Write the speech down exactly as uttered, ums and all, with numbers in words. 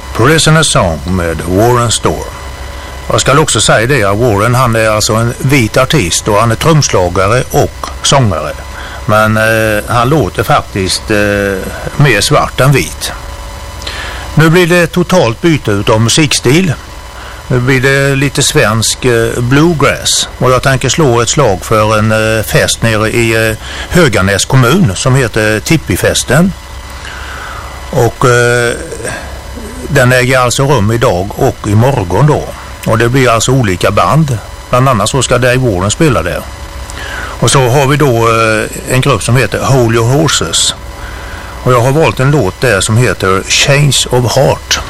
Prisoner Song med Warren Storm. Jag ska också säga det att Warren, han är alltså en vit artist och han är trumslagare och sångare. Men eh, han låter faktiskt eh, mer svart än vit. Nu blir det totalt byte utav musikstil. Nu blir det lite svensk eh, bluegrass. Och jag tänker slå ett slag för en eh, fest nere i eh, Höganäs kommun som heter Tippifesten. Och eh, den äger alltså rum idag och imorgon då. Och det blir alltså olika band. Bland annat så ska Dave Warren spela där. Och så har vi då eh, en grupp som heter Hold Your Horses. Och jag har valt en låt där som heter Change of Heart.